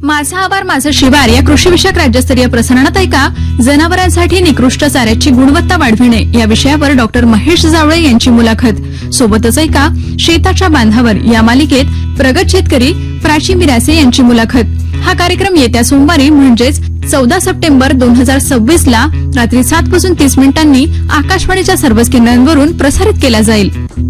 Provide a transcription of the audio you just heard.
माझा आभार माझं शिवार या कृषीविषयक राज्यस्तरीय प्रसारणात ऐका जनावरांसाठी निकृष्ट चाऱ्याची गुणवत्ता वाढविणे या विषयावर डॉक्टर महेश जावळे यांची मुलाखत. सोबतच ऐका शेताच्या बांधावर या मालिकेत प्रगत शेतकरी प्राची मिरासे यांची मुलाखत. हा कार्यक्रम येत्या सोमवारी म्हणजेच 14 सप्टेंबर 2026 ला रात्री 7:30 आकाशवाणीच्या सर्वच केंद्रांवरून प्रसारित केला जाईल.